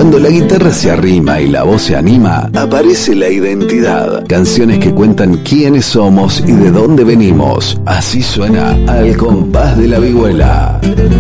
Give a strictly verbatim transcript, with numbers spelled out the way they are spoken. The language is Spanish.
Cuando la guitarra se arrima y la voz se anima, aparece la identidad. Canciones que cuentan quiénes somos y de dónde venimos. Así suena Al compás de la vihuela.